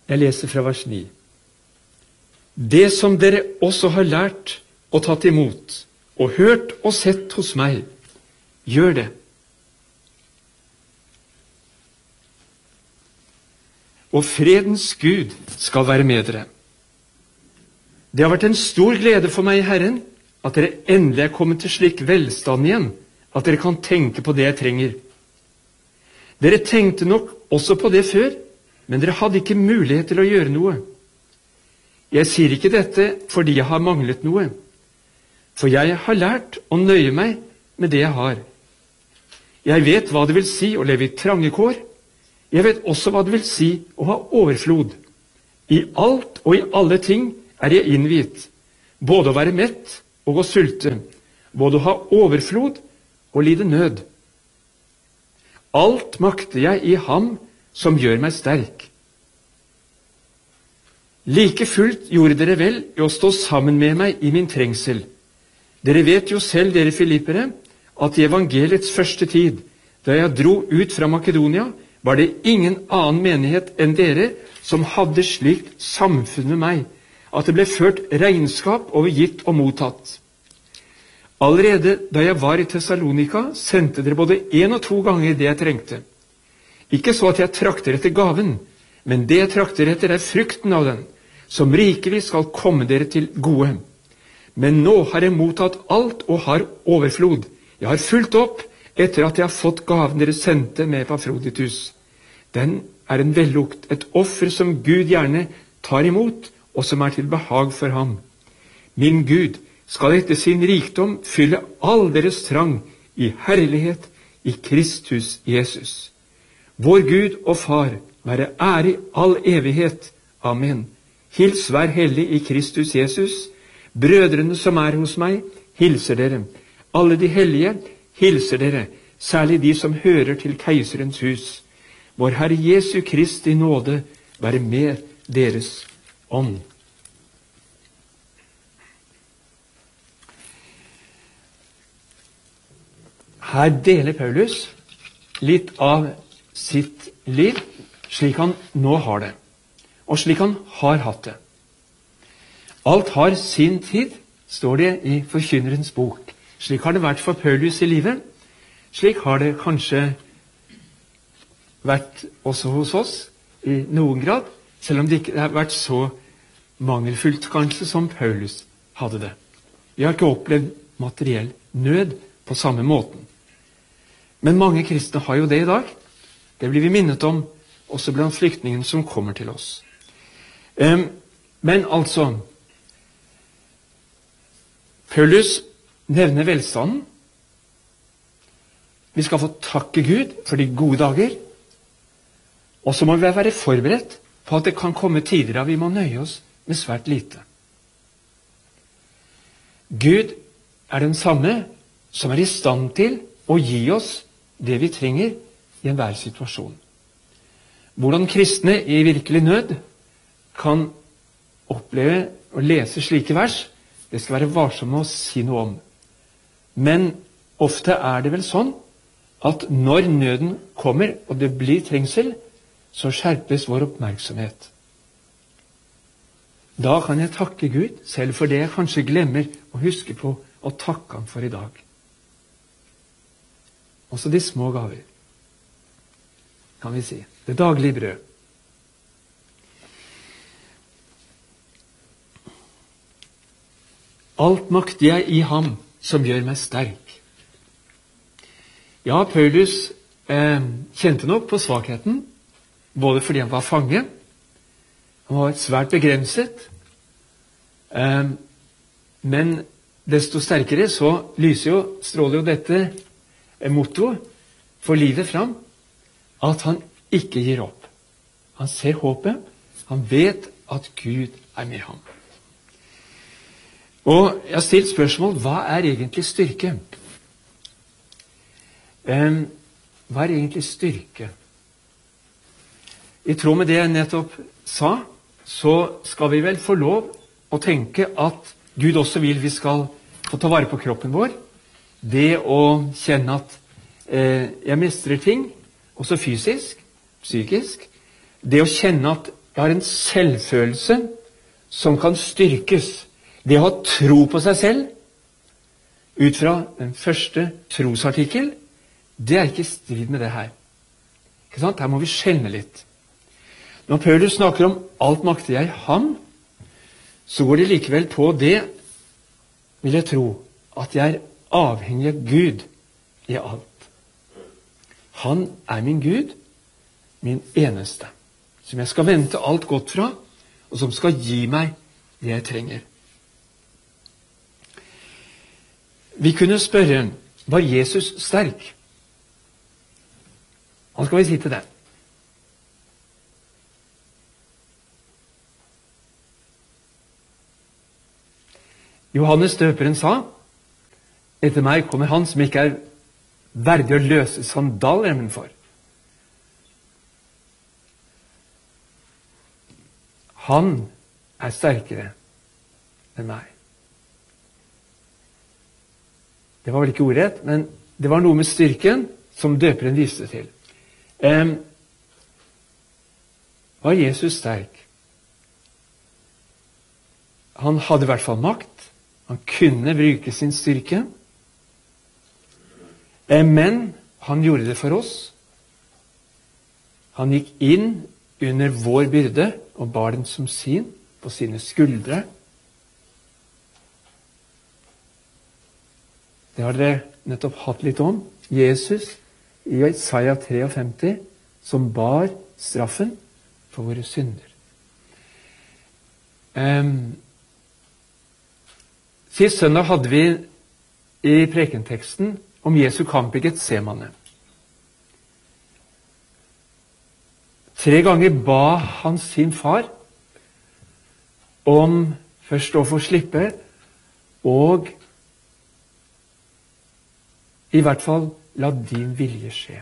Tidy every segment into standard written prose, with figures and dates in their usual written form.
Jeg leser fra vers 9. Det som dere også har lært og tatt imot, og hørt og sett hos meg, gjør det. Og fredens Gud skal være med dere. Det har vært en stor glede for meg i Herren, at dere endelig er kommet til slik velstand igjen, at dere kan tenke på det jeg trenger. Dere tenkte nok også på det før, men dere hadde ikke mulighet til å gjøre noe. Jeg sier ikke dette fordi jeg har manglet noe, for jeg har lært å nøye meg med det jeg har. Jeg vet hva det vil si å leve i trange kår. Jeg vet også hva det vil si å ha overflod. I alt og i alle ting er jeg innviet, både å være mett og å sulte, både å ha overflod og lide nød. Alt makter jeg i ham som gjør meg sterk. Like fullt gjorde dere vel i å stå sammen med meg i min trengsel. Dere vet jo selv, dere filippere, at i evangeliets første tid, da jeg dro ut fra Makedonia, var det ingen annen menighet enn dere som hadde slikt samfunn med meg, at det ble ført regnskap over gitt og mottatt. Allerede da jeg var i Thessalonika, sendte dere både 1 og 2 ganger det jeg trengte. Ikke så at jeg trakter etter gaven, men det jeg trakter etter er frukten av den, som rikelig skal komme dere til gode. Men nå har jeg mottatt alt og har overflod. Jeg har fulgt opp etter at jeg har fått gaven dere sendte med Epafroditus. Den er en vellukt, et offer som Gud gjerne tar imot, og som er til behag for ham. Min Gud skal etter sin rikdom fylle all deres trang i herlighet i Kristus Jesus. Vår Gud og Far være ære i all evighet. Amen. Hils hver hellig i Kristus Jesus. Brødrene som er hos meg, hilser dere. Alle de hellige hilser dere, særlig de som hører til keiserens hus. Vår Herre Jesu Kristi nåde være med deres ånd. Her deler Paulus litt av sitt liv, slik han nå har det, og slik han har hatt det. Alt har sin tid, står det i Forkynnerens bok. Slik har det vært for Paulus i livet. Slik har det kanskje vært også hos oss i noen grad, selv om det ikke har vært så mangelfullt kanskje som Paulus hadde det. Vi har ikke opplevd materiell nød på samme måten. Men mange kristne har jo det i dag. Det blir vi minnet om også blant flyktningene som kommer til oss. Men altså, Paulus nevner velstanden. Vi skal få takke Gud for de gode dager. Og så må vi være forberedt på at det kan komme tider da vi må nøye oss med svært lite. Gud er den samme som er i stand til å gi oss det vi trenger i enhver situasjon. Hvordan kristne i virkelig nød kan oppleve å lese slike vers, det skal være varsomme å si noe om. Men ofte er det vel sånn at når nøden kommer og det blir trengsel, så skjerpes vår oppmerksomhet. Da kan jeg takke Gud, selv for det jeg kanskje glemmer å huske på å takke ham for i dag. Også de små gaver, kan vi si. Det daglige brød. Alt makter jeg i ham som gjør meg sterk. Ja, Paulus kjente nok på svakheten, både fordi han var fange, han var svært begrenset, men desto sterkere så stråler jo dette mottoet for livet fram, at han ikke gir opp. Han ser håpet, han vet at Gud er med ham. Og jeg har stilt spørsmål, hva er egentlig styrke? Hva er egentlig styrke? I tråd med det jeg nettopp sa, så skal vi vel få lov å tenke at Gud også vil vi skal få ta vare på kroppen vår. Det å kjenne at jeg mestrer ting, også fysisk, psykisk. Det å kjenne at Jeg har en selvfølelse som kan styrkes. Det å ha tro på seg selv, ut fra den første trosartikkel, det er ikke i strid med det her. Ikke sant? Her må vi skjelne litt. Når Paulus snakker om alt makter jeg ham, så går det likevel på det, vil jeg tro, at jeg er avhengig av Gud i alt. Han er min Gud, min eneste, som jeg skal vente alt godt fra, og som skal gi meg det jeg trenger. Vi kunne spørre, var Jesus sterk? Hva skal vi si til det? Johannes døperen sa, etter meg kommer han som ikke er verdig å løse sandalremmen for. Han er sterkere enn meg. Det var vel ikke ordrett, men det var noe med styrken som døperen viste til. Var Jesus sterk? Han hadde i hvert fall makt. Han kunne bruke sin styrke. Men han gjorde det for oss. Han gikk inn under vår byrde og bar den som sin på sine skuldre. Det har dere nettopp hatt litt om. Jesus i Isaiah 53, som bar straffen for våre synder. Sist søndag hadde vi i prekenteksten om Jesu kamp i Getsemane. 3 ganger ba han sin far om først å få slippe, og i hvert fall la din vilje skje.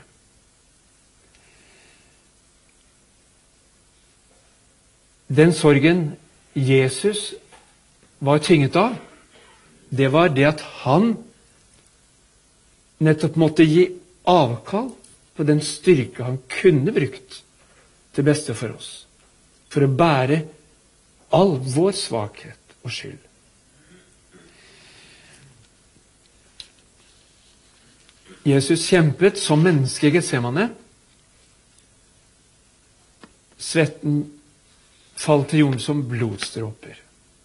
Den sorgen Jesus var tynget av, det var det at han nettopp måtte gi avkall på den styrke han kunne brukt til beste for oss, for å bære all vår svakhet og skyld. Jesus kjempet som menneske i Getsemane. Svetten falt til jorden som blodstråper.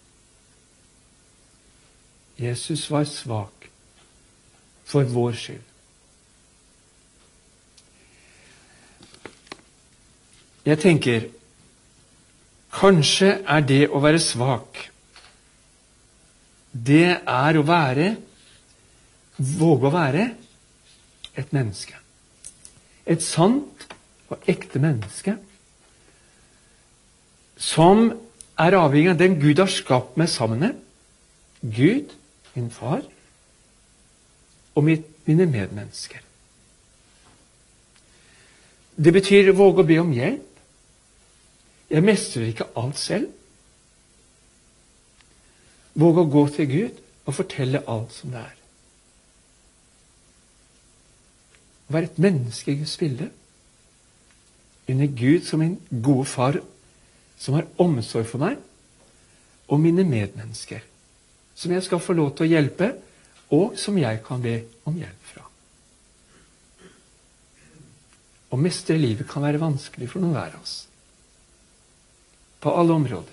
Jesus var svak for vår skyld. Jeg tenker, kanskje er det å være svak, det er å våge å være et menneske. Et sant og ekte menneske som er avhengig av den Gud har skapt meg sammen med. Gud, min far, og mine medmennesker. Det betyr å våge å be om hjelp. Jeg mestrer ikke alt selv. Våge å gå til Gud og fortelle alt som det er. Å være et menneske i Guds bilde, under Gud som min gode far, som har omsorg for meg, og mine medmennesker, som jeg skal få lov til å hjelpe, og som jeg kan be om hjelp fra. Å mestre livet kan være vanskelig for noen hver av oss. På alle områder.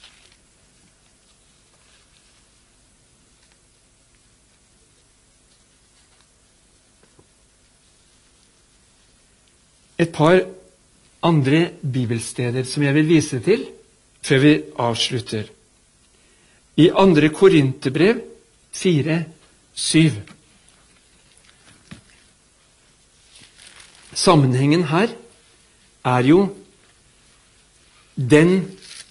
Et par andre bibelsteder som jeg vil vise til før vi avslutter. I 2. Korinterbrev 4:7. Sammenhengen her er jo den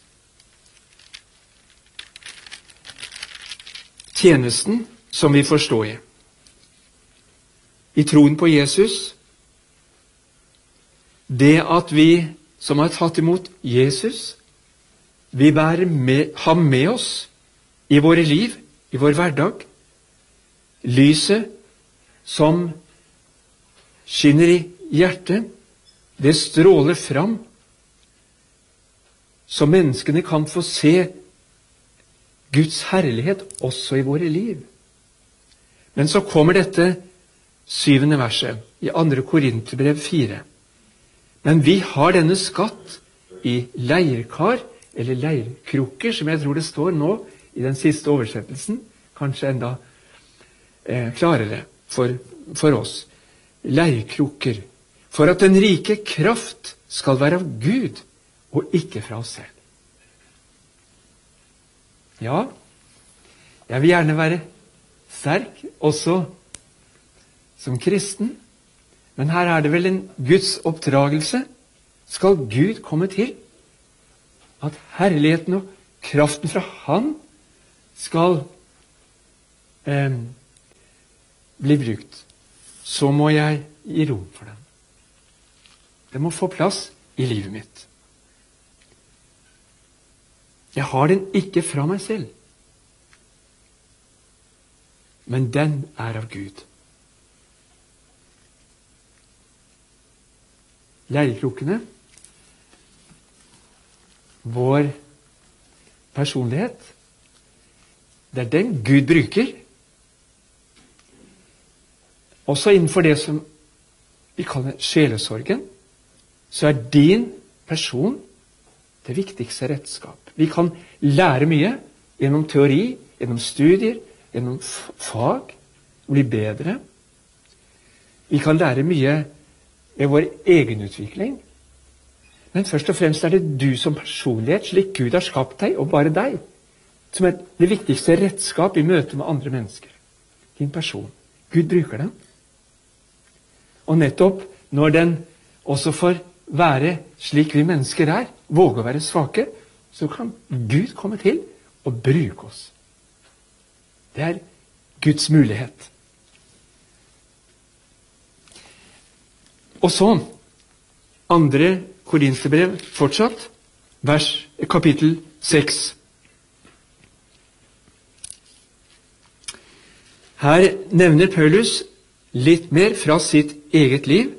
tjenesten som vi får stå i. I troen på Jesus, det at vi som har tatt imot Jesus, vi bærer ham med oss i våre liv, i vår hverdag. Lyset som skinner i hjertet, det stråler fram. så menneskene kan få se Guds herlighet også i våre liv. Men så kommer dette 7. verset i 2. Korinterbrev 4. Men vi har denne skatt i leirkar, eller leirkrukker, som jeg tror det står nå i den siste oversettelsen, kanskje enda klarere for oss. Leirkrukker, for at den rike kraft skal være av Gud, og ikke fra oss selv. Ja, jeg vil gjerne være sterk, også som kristen, men her er det vel en Guds oppdragelse. Skal Gud komme til? At herligheten og kraften fra Han skal bli brukt. Så må jeg gi rom for den. Det må få plass i livet mitt. Jeg har den ikke fra meg selv, men den er av Gud. Leirkrukkene, vår personlighet, det er den Gud bruker. Også innenfor det som vi kaller sjelesorgen, så er din person det viktigste redskap. Vi kan lære mye gjennom teori, gjennom studier, gjennom fag, bli bedre. Vi kan lære mye ved vår egenutvikling. Men først og fremst er det du som personlighet, slik Gud har skapt deg, og bare deg, som er det viktigste redskap i møte med andre mennesker. Din person. Gud bruker den. Og nettopp når den også får være slik vi mennesker er, våge å være svake, så kan Gud komme til og bruke oss. Det er Guds mulighet. Og så, 2. Korinterbrev fortsatt, kapittel 6. Her nevner Paulus litt mer fra sitt eget liv.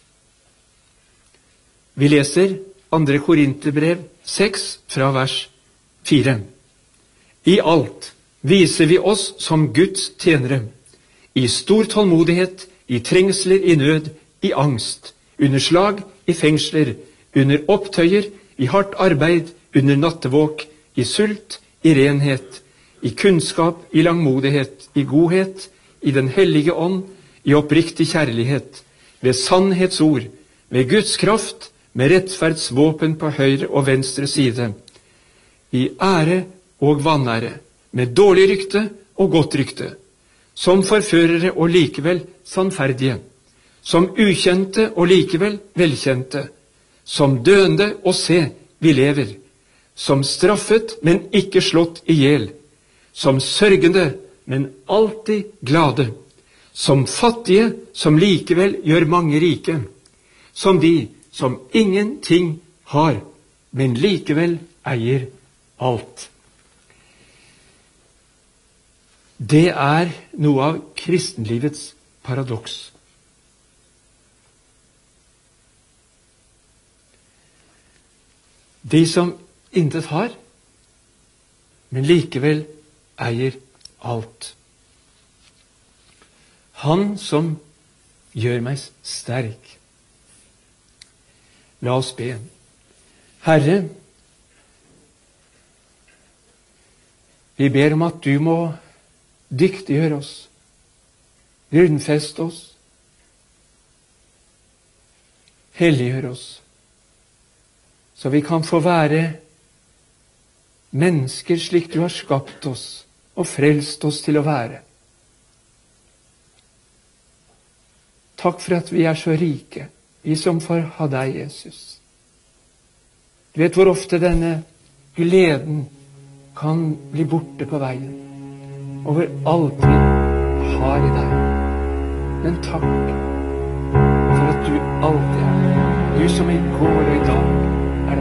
Vi leser 2. Korinterbrev 6 fra vers 4. I alt viser vi oss som Guds tjenere, i stor tålmodighet, i trengsler, i nød, i angst, under slag, i fengsler, under opptøyer, i hardt arbeid, under nattevåk, i sult, i renhet, i kunnskap, i langmodighet, i godhet, i den hellige ånd, i oppriktig kjærlighet, ved sannhetsord, ved Guds kraft, med rettferdsvåpen på høyre og venstre side, i ære og vanære, med dårlig rykte og godt rykte, som forførere og likevel sannferdige, som ukjente og likevel velkjente, som døende og se, vi lever, som straffet, men ikke slått ihjel, som sørgende, men alltid glade, som fattige, som likevel gjør mange rike, som de som ingenting har, men likevel eier alt. Det er noe av kristenlivets paradoks. De som intet har, men likevel eier alt. Han som gjør meg sterk. La oss be. Herre, vi ber om at du må dyktiggjøre oss, grunnfeste oss, helliggjøre oss, så vi kan få være mennesker slik du har skapt oss og frelst oss til å være. Takk for at vi er så rike, vi som får ha deg, Jesus. Du vet hvor ofte denne gleden kan bli borte på veien, over alt vi har i deg. Men takk for at du alltid er, du som i går og i dag